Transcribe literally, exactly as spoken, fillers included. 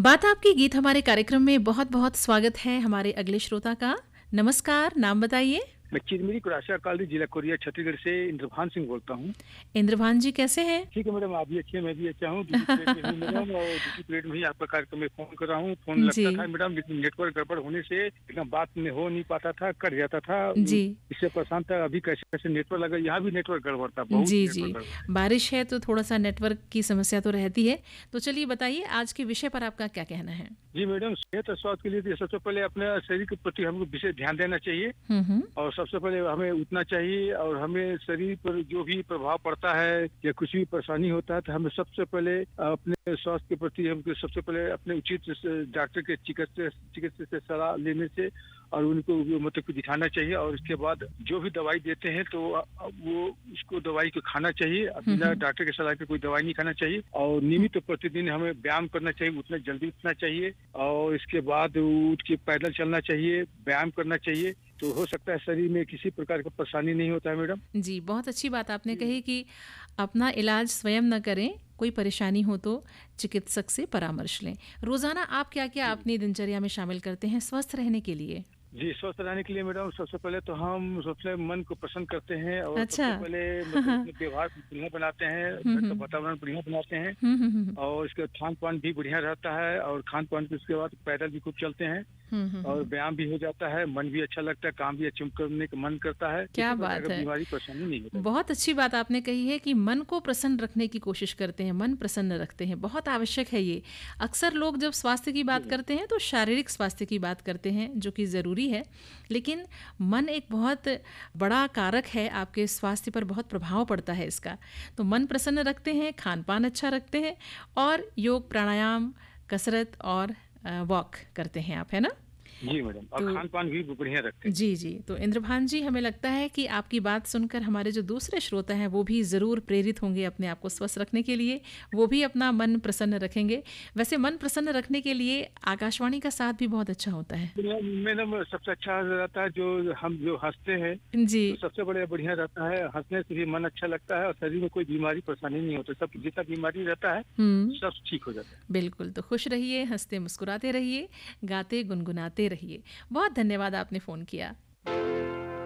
बात आपकी गीत हमारे कार्यक्रम में बहुत बहुत स्वागत है हमारे अगले श्रोता का। नमस्कार, नाम बताइए। मैं चिरमिरी कुराशा काली जिला कोरिया छत्तीसगढ़ से इंद्रभान सिंह बोलता हूँ। इंद्रभान जी कैसे हैं? ठीक है मैडम, आप भी अच्छे, मैं भी अच्छा हूँ। ड्यूटी पीरियड में हूँ मैडम, और ड्यूटी पीरियड में ही आपका कार्यक्रम में फोन कर रहा हूँ। फोन जी लगता था मैडम, लेकिन नेटवर्क गड़बड़ होने से इतना बात में हो नहीं पाता था, कट जाता था। जी इससे परेशान था। अभी कैसे कैसे नेटवर्क लगा, यहाँ भी नेटवर्क गड़बड़ था, बहुत जी जी नेटवर्क गड़बड़। बारिश है तो थोड़ा सा नेटवर्क की समस्या तो रहती है। तो चलिए बताइए आज के विषय पर आपका क्या कहना है? जी मैडम, सेहत और स्वास्थ्य के लिए तो सबसे पहले अपने शरीर के प्रति हमको विशेष ध्यान देना चाहिए। हम्म हम्म और सबसे पहले हमें उठना चाहिए, और हमें शरीर पर जो भी प्रभाव पड़ता है या कुछ भी परेशानी होता है तो हमें सबसे पहले अपने स्वास्थ्य के प्रति हमको सबसे पहले अपने उचित डॉक्टर के चिकित्सा चिकित्सा से सलाह लेने से और उनको मतलब को दिखाना चाहिए। और उसके बाद जो भी दवाई देते हैं तो वो उसको दवाई को खाना चाहिए, बिना डॉक्टर के सलाह के कोई दवाई नहीं खाना चाहिए। और नियमित प्रतिदिन हमें व्यायाम करना चाहिए, उतना जल्दी उठना चाहिए, और इसके बाद उठ के पैदल चलना चाहिए, व्यायाम करना चाहिए। तो हो सकता है शरीर में किसी प्रकार का परेशानी नहीं होता है मैडम। जी, बहुत अच्छी बात आपने कही कि अपना इलाज स्वयं न करें, कोई परेशानी हो तो चिकित्सक से परामर्श लें। रोजाना आप क्या क्या अपनी दिनचर्या में शामिल करते हैं स्वस्थ रहने के लिए? जी, स्वस्थ रहने के लिए मैडम सबसे पहले तो हम सबसे मन को प्रसन्न करते हैं, और अच्छा। सबसे पहले मतलब अपने व्यवहार बढ़िया बनाते हैं, घर का वातावरण बढ़िया बनाते हैं, हम्म हम्म हम्म और इसका खान पान भी बढ़िया रहता है। और खान पान के उसके बाद पैदल भी खूब चलते हैं, हम्म हम्म और व्यायाम भी हो जाता है, मन भी अच्छा लगता है, काम भी अच्छे करने का मन करता है। क्या किसी प्रकार बात का है। बीमारी परेशानी नहीं होता। बहुत अच्छी बात आपने कही है कि मन को प्रसन्न रखने की कोशिश करते हैं, मन प्रसन्न रखते हैं, बहुत आवश्यक है ये। अक्सर लोग जब स्वास्थ्य की बात करते हैं तो शारीरिक स्वास्थ्य की बात करते हैं, जो कि ज़रूरी है, लेकिन मन एक बहुत बड़ा कारक है, आपके स्वास्थ्य पर बहुत प्रभाव पड़ता है इसका। तो मन प्रसन्न रखते हैं, खान पान अच्छा रखते हैं, और योग प्राणायाम कसरत और वॉक करते हैं आप, है ना? जी मैडम, और तो खान पान भी बढ़िया रखते हैं। जी जी तो इंद्रभान जी, हमें लगता है कि आपकी बात सुनकर हमारे जो दूसरे श्रोता हैं वो भी ज़रूर प्रेरित होंगे अपने आप को स्वस्थ रखने के लिए, वो भी अपना मन प्रसन्न रखेंगे। वैसे मन प्रसन्न रखने के लिए आकाशवाणी का साथ भी बहुत अच्छा होता है। मैडम सबसे अच्छा रहता है जो हम जो हंसते हैं, जी तो सबसे बड़े बढ़िया रहता है। हंसने से भी मन अच्छा लगता है, और शरीर में कोई बीमारी परेशानी नहीं होती, सब जितना बीमारी रहता है हम्म सब ठीक हो जाता है। बिल्कुल। तो खुश रहिए, हंसते मुस्कुराते रहिए, गाते गुनगुनाते रहिए। बहुत धन्यवाद, आपने फ़ोन किया।